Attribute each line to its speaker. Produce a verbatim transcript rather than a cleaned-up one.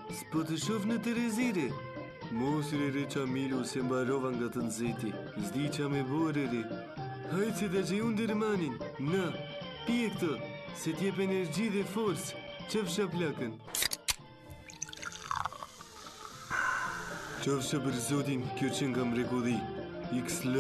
Speaker 1: S'po të shof në Terezire. Mos re re Qamilu se mbarova nga të nxehti. S'di qa me bore re. Hajtë se ta që unë dërmanin. Na, pije këtë, se t'jep energji dhe forës. Qëfsha plakën. Qofsha për zotin, kjo që nga mrekulli. X